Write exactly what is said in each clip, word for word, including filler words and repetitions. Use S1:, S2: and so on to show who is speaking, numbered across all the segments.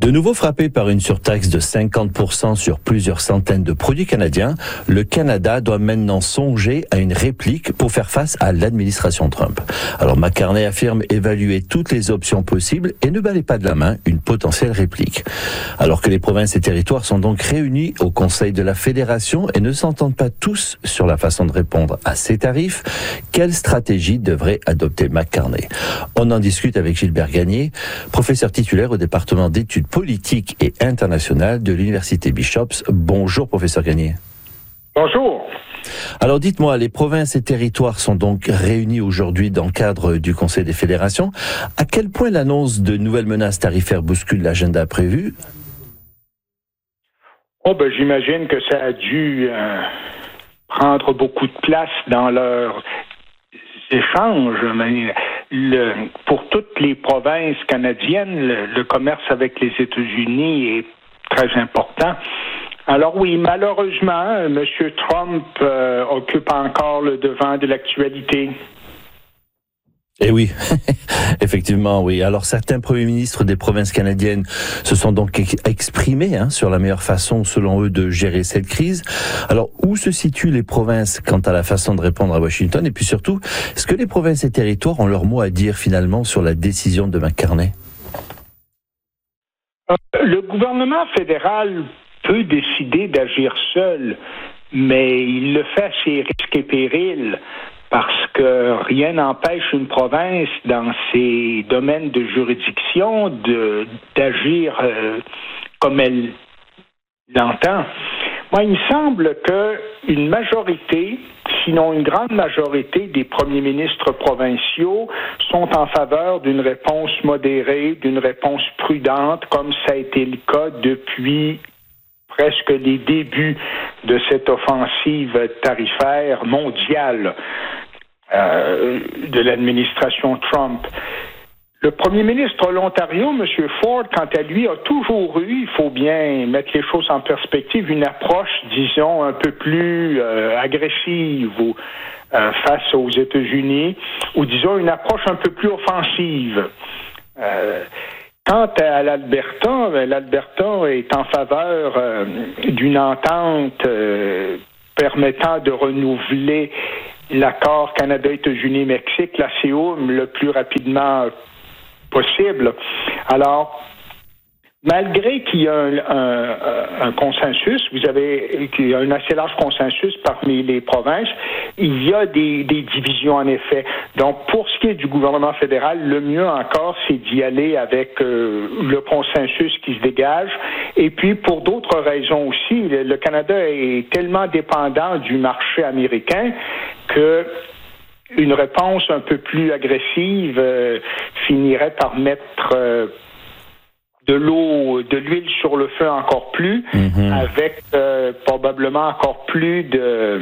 S1: De nouveau frappé par une surtaxe de cinquante pour cent sur plusieurs centaines de produits canadiens, le Canada doit maintenant songer à une réplique pour faire face à l'administration Trump. Alors McCartney affirme évaluer toutes les options possibles et ne balaie pas de la main une potentielle réplique. Alors que les provinces et territoires sont donc réunis au Conseil de la Fédération et ne s'entendent pas tous sur la façon de répondre à ces tarifs, quelle stratégie devrait adopter McCartney? On en discute avec Gilbert Gagné, professeur titulaire au département d'études politique et internationale de l'Université Bishops. Bonjour, professeur Gagné.
S2: Bonjour.
S1: Alors dites-moi, les provinces et territoires sont donc réunis aujourd'hui dans le cadre du Conseil des fédérations. À quel point l'annonce de nouvelles menaces tarifaires bouscule l'agenda prévu?
S2: Oh ben j'imagine que ça a dû euh, prendre beaucoup de place dans leurs échanges. Mais le, pour toutes les provinces canadiennes, le, le commerce avec les États-Unis est très important. Alors oui, malheureusement, M. Trump euh, occupe encore le devant de l'actualité.
S1: Eh oui, effectivement, oui. Alors, certains premiers ministres des provinces canadiennes se sont donc exprimés hein, sur la meilleure façon, selon eux, de gérer cette crise. Alors, où se situent les provinces quant à la façon de répondre à Washington? Et puis surtout, est-ce que les provinces et territoires ont leur mot à dire finalement sur la décision de McCartney?
S2: Le gouvernement fédéral peut décider d'agir seul, mais il le fait à ses risques et périls. Parce que rien n'empêche une province dans ses domaines de juridiction de, d'agir euh, comme elle l'entend. Moi, il me semble qu'une majorité, sinon une grande majorité des premiers ministres provinciaux sont en faveur d'une réponse modérée, d'une réponse prudente, comme ça a été le cas depuis presque les débuts de cette offensive tarifaire mondiale euh, de l'administration Trump. Le premier ministre de l'Ontario, M. Ford, quant à lui, a toujours eu, il faut bien mettre les choses en perspective, une approche, disons, un peu plus euh, agressive ou, euh, face aux États-Unis, ou disons une approche un peu plus offensive. Euh, Quant à l'Alberta, l'Alberta est en faveur euh, d'une entente euh, permettant de renouveler l'accord Canada-États-Unis-Mexique, la C O M, le plus rapidement possible. Alors, malgré qu'il y a un, un, un consensus, vous avez qu'il y a un assez large consensus parmi les provinces, il y a des, des divisions en effet. Donc, pour ce qui est du gouvernement fédéral, le mieux encore, c'est d'y aller avec euh, le consensus qui se dégage. Et puis, pour d'autres raisons aussi, le, le Canada est tellement dépendant du marché américain que une réponse un peu plus agressive euh, finirait par mettre euh, de l'eau, de l'huile sur le feu encore plus, mm-hmm. avec euh, probablement encore plus de, euh,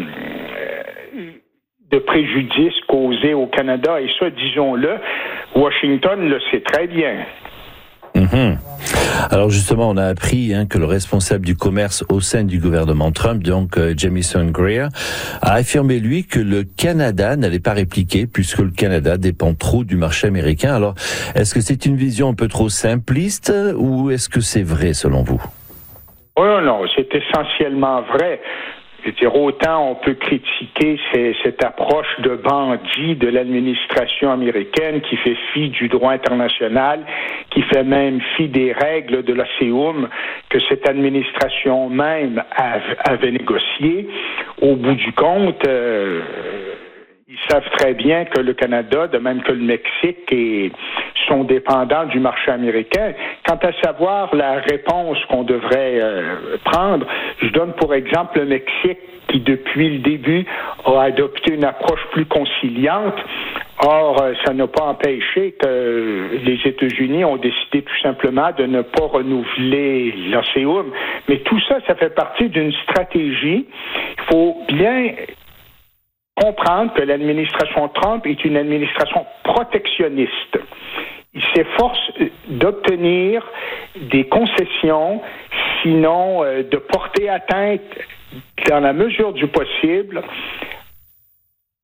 S2: de préjudice causés au Canada. Et ça, disons-le, Washington le sait très bien.
S1: Mm-hmm. Alors justement, on a appris hein, que le responsable du commerce au sein du gouvernement Trump, donc euh, Jamieson Greer, a affirmé lui que le Canada n'allait pas répliquer puisque le Canada dépend trop du marché américain. Alors, est-ce que c'est une vision un peu trop simpliste ou est-ce que c'est vrai selon vous?
S2: Oh non, non, c'est essentiellement vrai. Je veux dire, autant on peut critiquer ces, cette approche de bandit de l'administration américaine qui fait fi du droit international, qui fait même fi des règles de la C O M que cette administration même avait négocié. Au bout du compte, euh, ils savent très bien que le Canada, de même que le Mexique, est, sont dépendants du marché américain. Quant à savoir la réponse qu'on devrait euh, prendre, je donne pour exemple le Mexique qui, depuis le début, a adopté une approche plus conciliante. Or, ça n'a pas empêché que les États-Unis ont décidé tout simplement de ne pas renouveler la C O M. Mais tout ça, ça fait partie d'une stratégie. Il faut bien comprendre que l'administration Trump est une administration protectionniste. Il s'efforce d'obtenir des concessions, sinon euh, de porter atteinte, dans la mesure du possible,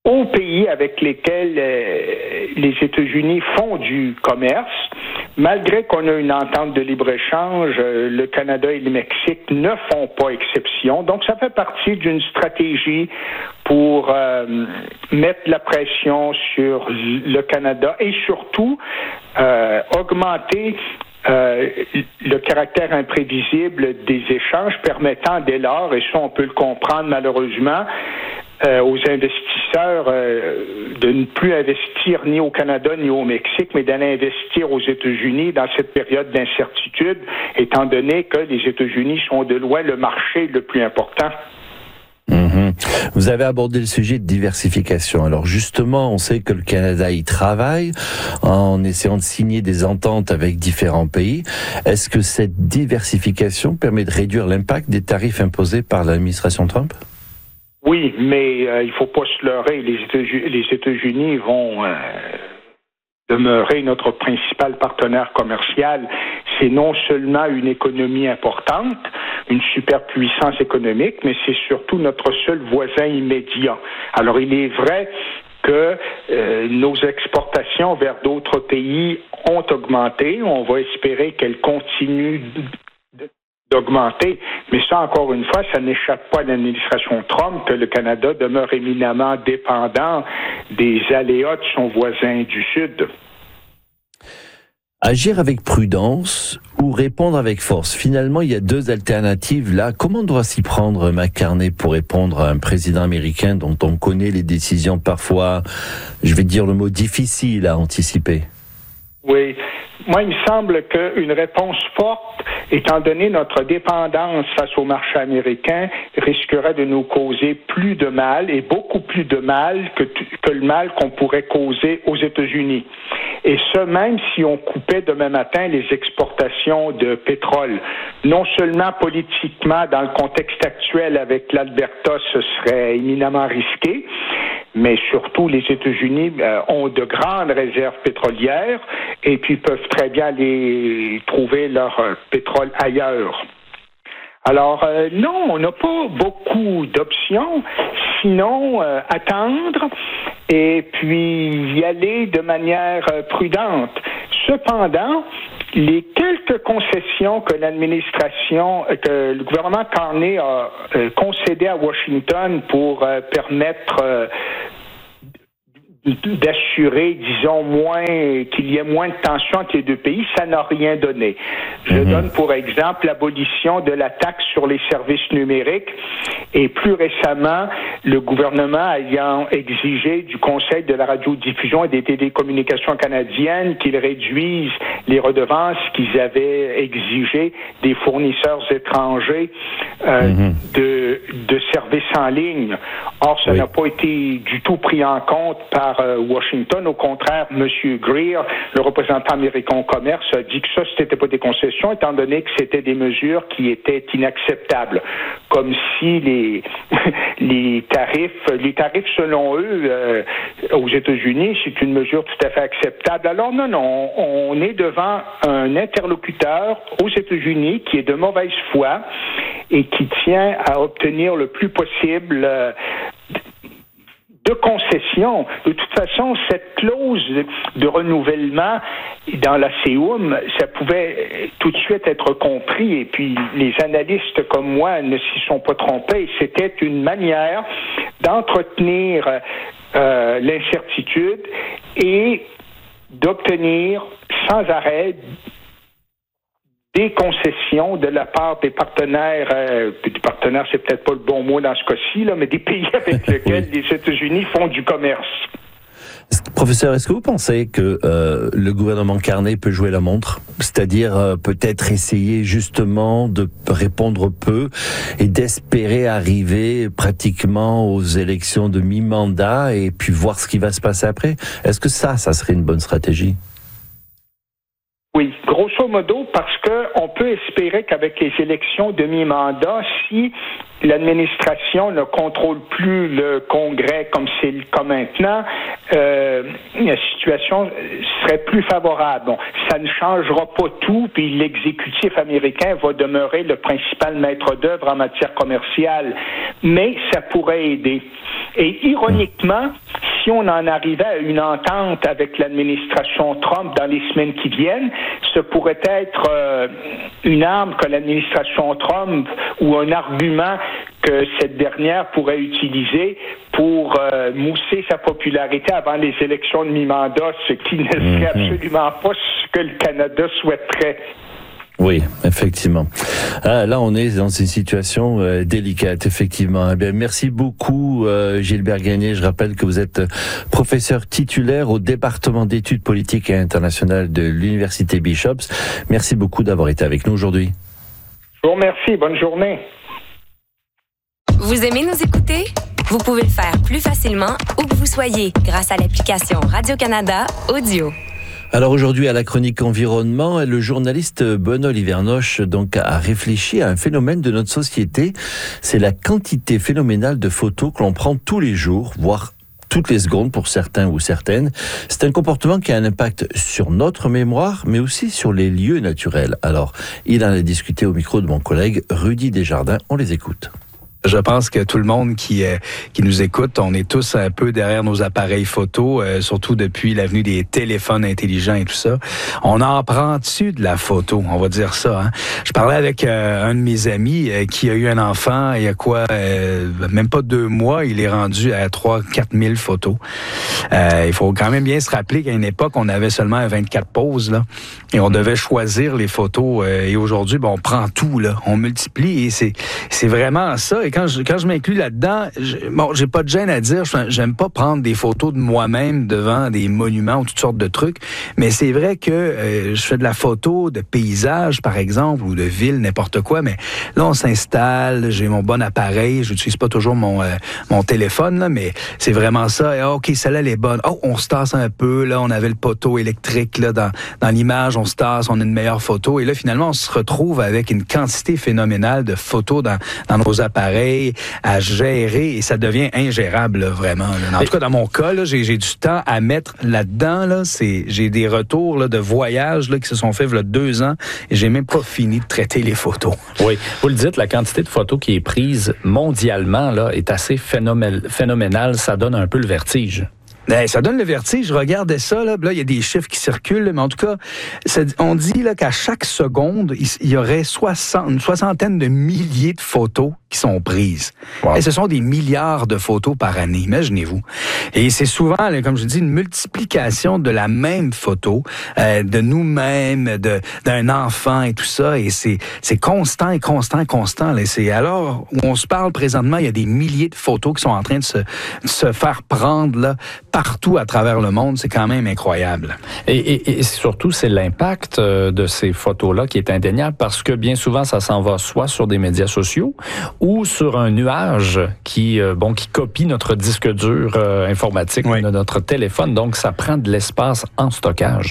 S2: aux pays avec lesquels euh, les États-Unis font du commerce. Malgré qu'on a une entente de libre-échange, euh, le Canada et le Mexique ne font pas exception. Donc, ça fait partie d'une stratégie pour euh, mettre la pression sur le Canada et surtout euh, augmenter Euh, le caractère imprévisible des échanges permettant dès lors, et ça on peut le comprendre malheureusement, euh, aux investisseurs euh, de ne plus investir ni au Canada ni au Mexique, mais d'aller investir aux États-Unis dans cette période d'incertitude, étant donné que les États-Unis sont de loin le marché le plus important.
S1: Mmh. Vous avez abordé le sujet de diversification. Alors justement, on sait que le Canada y travaille en essayant de signer des ententes avec différents pays. Est-ce que cette diversification permet de réduire l'impact des tarifs imposés par l'administration Trump?
S2: Oui, mais euh, il faut pas se leurrer. Les États-Unis, les États-Unis vont... Euh demeurer notre principal partenaire commercial. C'est non seulement une économie importante, une superpuissance économique, mais c'est surtout notre seul voisin immédiat. Alors, il est vrai que euh, nos exportations vers d'autres pays ont augmenté. On va espérer qu'elles continuent d'augmenter. Mais ça, encore une fois, ça n'échappe pas à l'administration Trump que le Canada demeure éminemment dépendant des aléas de son voisin du Sud.
S1: Agir avec prudence ou répondre avec force. Finalement, il y a deux alternatives là. Comment doit s'y prendre McCarney pour répondre à un président américain dont on connaît les décisions parfois, je vais dire le mot difficile à anticiper?
S2: Oui. Moi, il me semble qu'une réponse forte, étant donné notre dépendance face au marché américain, risquerait de nous causer plus de mal et beaucoup plus de mal que, que le mal qu'on pourrait causer aux États-Unis. Et ce, même si on coupait demain matin les exportations de pétrole. Non seulement politiquement, dans le contexte actuel avec l'Alberta, ce serait éminemment risqué, mais surtout les États-Unis euh, ont de grandes réserves pétrolières et puis peuvent très bien aller trouver leur euh, pétrole ailleurs. Alors euh, non, on n'a pas beaucoup d'options, sinon euh, attendre et puis y aller de manière euh, prudente. Cependant, les quelques concessions que l'administration, que le gouvernement Carney a euh, concédées à Washington pour euh, permettre euh, d'assurer, disons, moins qu'il y ait moins de tensions entre les deux pays, ça n'a rien donné. Je mmh. donne pour exemple l'abolition de la taxe sur les services numériques et plus récemment, le gouvernement ayant exigé du Conseil de la radiodiffusion et des télécommunications canadiennes qu'ils réduisent les redevances qu'ils avaient exigées des fournisseurs étrangers euh, mmh. de, de services en ligne. Or, ça oui. n'a pas été du tout pris en compte par Washington. Au contraire, M. Greer, le représentant américain au commerce, a dit que ça, ce n'était pas des concessions, étant donné que c'était des mesures qui étaient inacceptables. Comme si les, les tarifs, les tarifs selon eux, euh, aux États-Unis, c'est une mesure tout à fait acceptable. Alors non, non, on est devant un interlocuteur aux États-Unis qui est de mauvaise foi et qui tient à obtenir le plus possible euh, de concessions. De toute façon, cette clause de renouvellement dans la C O U M, ça pouvait tout de suite être compris, et puis les analystes comme moi ne s'y sont pas trompés. C'était une manière d'entretenir euh, l'incertitude et d'obtenir sans arrêt des concessions de la part des partenaires, euh, des partenaires, c'est peut-être pas le bon mot dans ce cas-ci, là, mais des pays avec lesquels oui. les États-Unis font du commerce.
S1: Professeur, est-ce que vous pensez que euh, le gouvernement Carney peut jouer la montre? C'est-à-dire euh, peut-être essayer justement de répondre peu et d'espérer arriver pratiquement aux élections de mi-mandat et puis voir ce qui va se passer après? Est-ce que ça, ça serait une bonne stratégie?
S2: Oui. grosso modo, parce qu'on peut espérer qu'avec les élections de mi-mandat, si l'administration ne contrôle plus le Congrès comme c'est le cas maintenant, euh, la situation serait plus favorable. Bon, ça ne changera pas tout, puis l'exécutif américain va demeurer le principal maître d'œuvre en matière commerciale, mais ça pourrait aider. Et ironiquement, si on en arrivait à une entente avec l'administration Trump dans les semaines qui viennent, ce pourrait être euh, une arme que l'administration Trump ou un argument que cette dernière pourrait utiliser pour euh, mousser sa popularité avant les élections de mi-mandat, ce qui ne serait absolument pas ce que le Canada souhaiterait.
S1: Oui, effectivement. Ah, là, on est dans une situation euh, délicate, effectivement. Eh bien, merci beaucoup, euh, Gilbert Gagné. Je rappelle que vous êtes professeur titulaire au département d'études politiques et internationales de l'Université Bishops. Merci beaucoup d'avoir été avec nous aujourd'hui.
S2: Je vous remercie. Bonne journée.
S3: Vous aimez nous écouter? Vous pouvez le faire plus facilement où que vous soyez grâce à l'application Radio-Canada Audio.
S1: Alors aujourd'hui, à la chronique environnement, le journaliste Benoît Livernoche donc a réfléchi à un phénomène de notre société. C'est la quantité phénoménale de photos que l'on prend tous les jours, voire toutes les secondes pour certains ou certaines. C'est un comportement qui a un impact sur notre mémoire, mais aussi sur les lieux naturels. Alors, il en a discuté au micro de mon collègue Rudy Desjardins. On les écoute.
S4: Je pense que tout le monde qui euh, qui nous écoute, on est tous un peu derrière nos appareils photo, euh, surtout depuis l'avenue des téléphones intelligents et tout ça. On en prend dessus de la photo, on va dire ça. Hein? Je parlais avec euh, un de mes amis euh, qui a eu un enfant il y a quoi, euh, même pas deux mois, il est rendu à trois quatre mille photos. Euh, il faut quand même bien se rappeler qu'à une époque, on avait seulement vingt-quatre poses là, et on devait choisir les photos. Euh, et aujourd'hui, ben, on prend tout là, on multiplie et c'est c'est vraiment ça. Et Quand je, quand je m'inclus là-dedans, je, bon, j'ai pas de gêne à dire, j'aime pas prendre des photos de moi-même devant des monuments ou toutes sortes de trucs, mais c'est vrai que euh, je fais de la photo de paysages, par exemple, ou de villes, n'importe quoi, mais là, on s'installe, j'ai mon bon appareil, j'utilise pas toujours mon euh, mon téléphone, là, mais c'est vraiment ça, et, oh, OK, celle-là, elle est bonne. Oh, on se tasse un peu, là, on avait le poteau électrique, là, dans, dans l'image, on se tasse, on a une meilleure photo, et là, finalement, on se retrouve avec une quantité phénoménale de photos dans, dans nos appareils, à gérer et ça devient ingérable là, vraiment. Là. En tout cas, dans mon cas, là, j'ai, j'ai du temps à mettre là-dedans. Là, c'est, j'ai des retours là, de voyages là, qui se sont faits il y a deux ans et j'ai même pas fini de traiter les photos.
S5: Oui, vous le dites, la quantité de photos qui est prise mondialement là, est assez phénomène, phénoménale. Ça donne un peu le vertige.
S4: Ben, ça donne le vertige. Je regardais ça, là, là, il y a des chiffres qui circulent, mais en tout cas, on dit là, qu'à chaque seconde, il y aurait soixante, une soixantaine de milliers de photos qui sont prises. Wow. Et ce sont des milliards de photos par année, imaginez-vous. Et c'est souvent, là, comme je dis, une multiplication de la même photo, euh, de nous-mêmes, de, d'un enfant et tout ça, et c'est, c'est constant et constant et constant. Là. C'est alors où on se parle présentement, il y a des milliers de photos qui sont en train de se, de se faire prendre là, partout à travers le monde, c'est quand même incroyable.
S5: Et, et, et surtout, c'est l'impact de ces photos-là qui est indéniable parce que bien souvent, ça s'en va soit sur des médias sociaux ou sur un nuage qui, euh, bon, qui copie notre disque dur euh, informatique oui. de notre téléphone. Donc, ça prend de l'espace en stockage.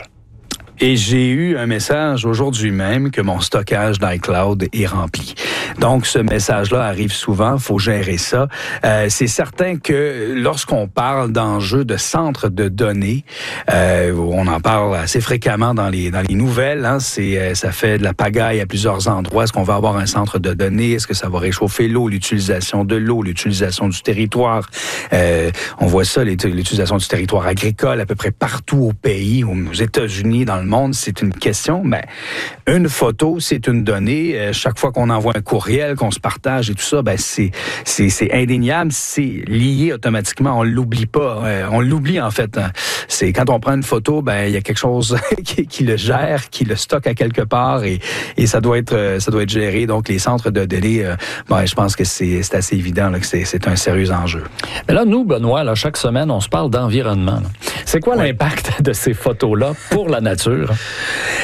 S4: Et j'ai eu un message aujourd'hui même que mon stockage d'iCloud est rempli. Donc, ce message-là arrive souvent, faut gérer ça. Euh, c'est certain que lorsqu'on parle d'enjeux de centres de données, euh, on en parle assez fréquemment dans les dans les nouvelles. Hein, c'est ça fait de la pagaille à plusieurs endroits. Est-ce qu'on va avoir un centre de données? Est-ce que ça va réchauffer l'eau, l'utilisation de l'eau, l'utilisation du territoire? Euh, on voit ça, l'utilisation du territoire agricole à peu près partout au pays, aux États-Unis, dans le monde, c'est une question. Ben, une photo, c'est une donnée. Euh, chaque fois qu'on envoie un courriel, qu'on se partage et tout ça, ben c'est c'est c'est indéniable, c'est lié automatiquement. On l'oublie pas. Euh, on l'oublie en fait. C'est quand on prend une photo, ben il y a quelque chose qui, qui le gère, qui le stocke à quelque part et et ça doit être ça doit être géré. Donc les centres de données, euh, ben je pense que c'est c'est assez évident là, que c'est c'est un sérieux enjeu.
S5: Mais là, nous, Benoît, là, chaque semaine, on se parle d'environnement. Là. C'est quoi ouais. l'impact de ces photos-là pour la nature?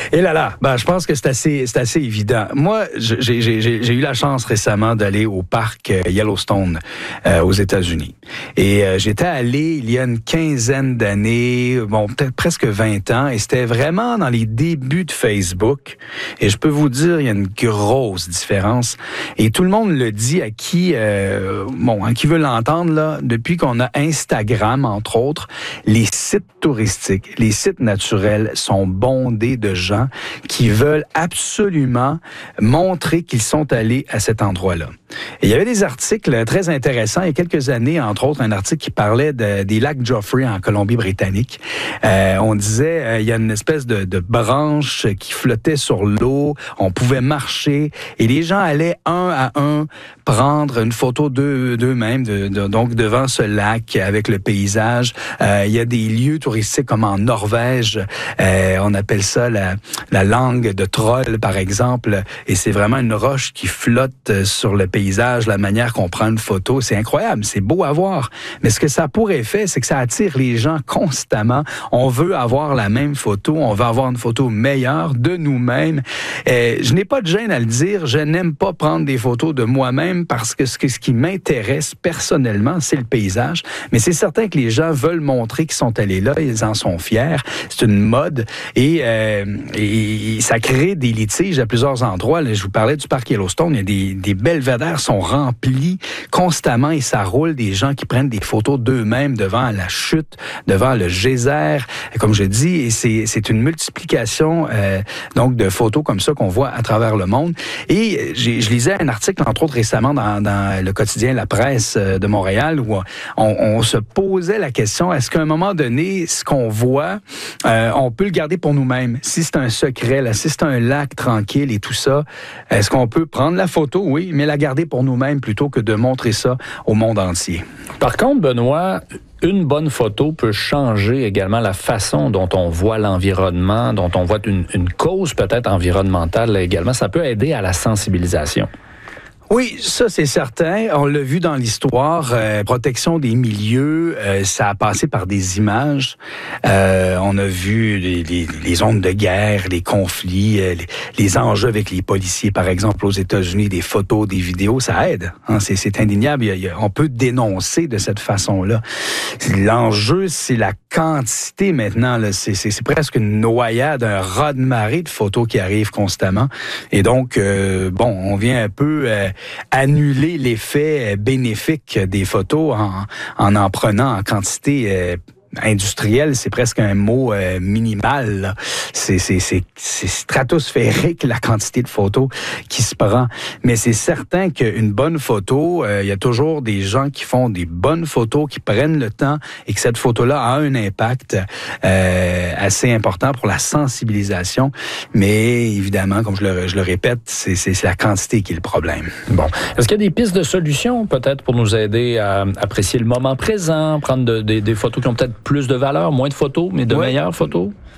S4: Et là là, ben, je pense que c'est assez, c'est assez évident. Moi, j'ai, j'ai, j'ai, j'ai eu la chance récemment d'aller au parc Yellowstone euh, aux États-Unis. Et euh, j'étais allé il y a une quinzaine d'années, bon, peut-être presque vingt ans, et c'était vraiment dans les débuts de Facebook. Et je peux vous dire, il y a une grosse différence. Et tout le monde le dit à qui, euh, bon, à qui veut l'entendre, là, depuis qu'on a Instagram, entre autres, les sites touristiques, les sites naturels sont bondés de gens qui veulent absolument montrer qu'ils sont allés à cet endroit-là. Et il y avait des articles très intéressants il y a quelques années, entre autres un article qui parlait de, des lacs Joffrey en Colombie-Britannique. Euh, on disait euh, il y a une espèce de, de branche qui flottait sur l'eau, on pouvait marcher et les gens allaient un à un prendre une photo d'eux, d'eux-mêmes, de, de, donc devant ce lac avec le paysage. Euh, il y a des lieux touristiques comme en Norvège, euh, on appelle ça la, la langue de troll par exemple, et c'est vraiment une roche qui flotte sur le paysage, la manière qu'on prend une photo, c'est incroyable, c'est beau à voir. Mais ce que ça a pour effet, c'est que ça attire les gens constamment. On veut avoir la même photo, on veut avoir une photo meilleure de nous-mêmes. Euh, je n'ai pas de gêne à le dire, je n'aime pas prendre des photos de moi-même parce que ce, que, ce qui m'intéresse personnellement, c'est le paysage. Mais c'est certain que les gens veulent montrer qu'ils sont allés là, ils en sont fiers. C'est une mode et, euh, et ça crée des litiges à plusieurs endroits. Là, je vous parlais du parc Yellowstone, il y a des, des belvédères sont remplis constamment et ça roule des gens qui prennent des photos d'eux-mêmes devant la chute, devant le geyser, comme je dis, et c'est, c'est une multiplication euh, donc de photos comme ça qu'on voit à travers le monde. Et j'ai, je lisais un article, entre autres récemment, dans, dans le quotidien La Presse de Montréal, où on, on se posait la question, est-ce qu'à un moment donné, ce qu'on voit, euh, on peut le garder pour nous-mêmes? Si c'est un secret, là, si c'est un lac tranquille et tout ça, est-ce qu'on peut prendre la photo? Oui, mais la garder pour nous-mêmes plutôt que de montrer ça au monde entier.
S5: Par contre, Benoît, une bonne photo peut changer également la façon dont on voit l'environnement, dont on voit une, une cause peut-être environnementale également. Ça peut aider à la sensibilisation.
S4: Oui, ça c'est certain. On l'a vu dans l'histoire, euh, protection des milieux, euh, ça a passé par des images. Euh, on a vu les, les, les zones de guerre, les conflits, euh, les, les enjeux avec les policiers, par exemple aux États-Unis, des photos, des vidéos, ça aide. Hein, c'est, c'est indéniable. Il y a, il y a, on peut dénoncer de cette façon-là. L'enjeu, c'est la quantité maintenant. Là, c'est, c'est, c'est presque une noyade, un raz-de-marée de photos qui arrivent constamment. Et donc, euh, bon, on vient un peu euh, annuler l'effet bénéfique des photos en en, en prenant en quantité euh, industriel, c'est presque un mot euh, minimal. Là. C'est, c'est, c'est, c'est stratosphérique la quantité de photos qui se prend. Mais c'est certain qu'une bonne photo, il euh, y a toujours des gens qui font des bonnes photos, qui prennent le temps et que cette photo-là a un impact euh, assez important pour la sensibilisation. Mais évidemment, comme je le, je le répète, c'est, c'est, c'est la quantité qui est le problème.
S5: Bon. Est-ce qu'il y a des pistes de solutions peut-être pour nous aider à apprécier le moment présent, prendre de, de, des photos qui ont peut-être plus de valeur, moins de photos, mais de
S4: ouais.
S5: meilleures photos?